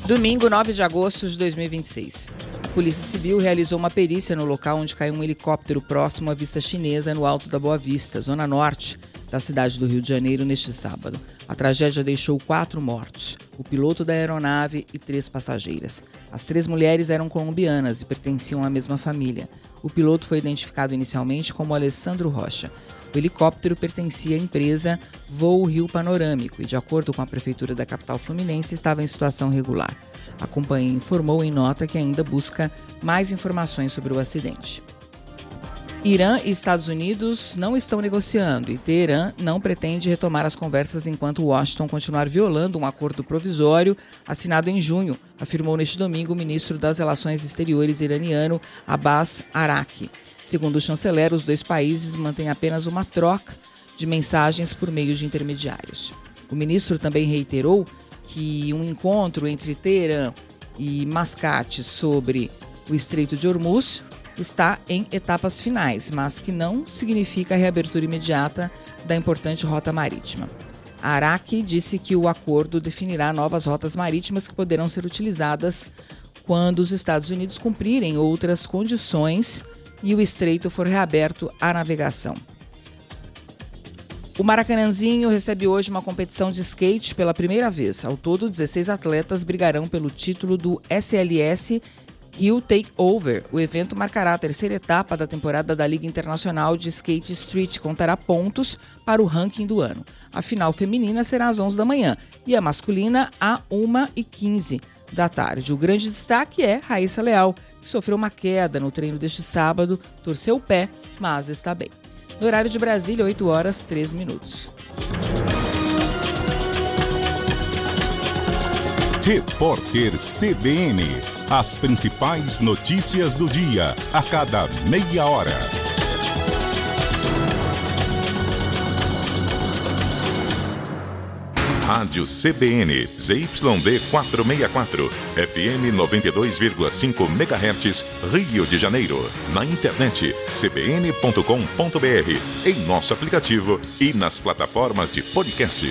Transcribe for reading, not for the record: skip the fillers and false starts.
Domingo, 9 de agosto de 2026. A Polícia Civil realizou uma perícia no local onde caiu um helicóptero próximo à Vista Chinesa, no Alto da Boa Vista, zona norte da cidade do Rio de Janeiro, neste sábado. A tragédia deixou 4 mortos, o piloto da aeronave e 3 passageiras. As 3 mulheres eram colombianas e pertenciam à mesma família. O piloto foi identificado inicialmente como Alessandro Rocha. O helicóptero pertencia à empresa Voo Rio Panorâmico e, de acordo com a Prefeitura da capital fluminense, estava em situação regular. A companhia informou em nota que ainda busca mais informações sobre o acidente. Irã e Estados Unidos não estão negociando e Teherã não pretende retomar as conversas enquanto Washington continuar violando um acordo provisório assinado em junho, afirmou neste domingo o ministro das Relações Exteriores iraniano Abbas Araqi. Segundo o chanceler, os 2 países mantêm apenas uma troca de mensagens por meio de intermediários. O ministro também reiterou que um encontro entre Teherã e Mascate sobre o Estreito de Hormuz está em etapas finais, mas que não significa a reabertura imediata da importante rota marítima. A Araqi disse que o acordo definirá novas rotas marítimas que poderão ser utilizadas quando os Estados Unidos cumprirem outras condições e o estreito for reaberto à navegação. O Maracanãzinho recebe hoje uma competição de skate pela primeira vez. Ao todo, 16 atletas brigarão pelo título do SLS Rio Takeover. O evento marcará a 3ª etapa da temporada da Liga Internacional de Skate Street, contará pontos para o ranking do ano. A final feminina será às 11 da manhã e a masculina às 1h15 da tarde. O grande destaque é Raíssa Leal, que sofreu uma queda no treino deste sábado, torceu o pé, mas está bem. No horário de Brasília, 8h03. Repórter CBN. As principais notícias do dia, a cada meia hora. Rádio CBN, ZYD 464, FM 92,5 MHz, Rio de Janeiro. Na internet, cbn.com.br, em nosso aplicativo e nas plataformas de podcast.